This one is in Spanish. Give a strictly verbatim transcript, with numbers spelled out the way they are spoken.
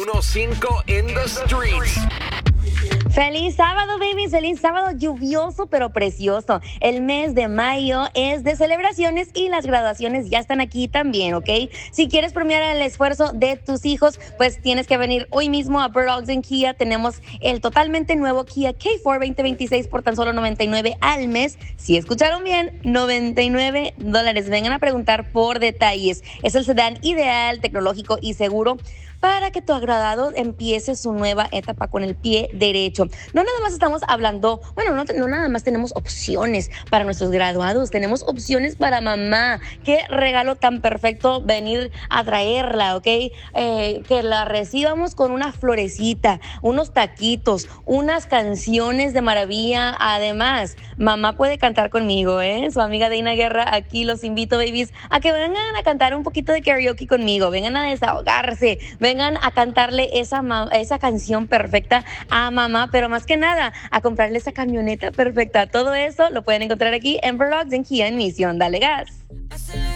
uno cinco in the streets. Feliz sábado, babies, feliz sábado lluvioso pero precioso. El mes de mayo es de celebraciones y las graduaciones ya están aquí también, ¿ok? Si quieres premiar el esfuerzo de tus hijos, pues tienes que venir hoy mismo a Bird Dogs en Kia. Tenemos el totalmente nuevo Kia K cuatro veinte veintiséis por tan solo noventa y nueve al mes. Si escucharon bien, noventa y nueve dólares. Vengan a preguntar por detalles. Es el sedán ideal, tecnológico y seguro para que tu agradado empiece su nueva etapa con el pie derecho. No nada más estamos hablando, bueno, no, no nada más tenemos opciones para nuestros graduados, tenemos opciones para mamá. Qué regalo tan perfecto venir a traerla, ¿ok? Eh, que la recibamos con una florecita, unos taquitos, unas canciones de maravilla. Además, mamá puede cantar conmigo, ¿eh? Su amiga Deina Guerra, aquí los invito, babies, a que vengan a cantar un poquito de karaoke conmigo, vengan a desahogarse, vengan a cantarle esa, esa canción perfecta a mamá, pero más que nada, a comprarle esa camioneta perfecta. Todo eso lo pueden encontrar aquí en Bird Dogs en Kia en Mission. Dale gas.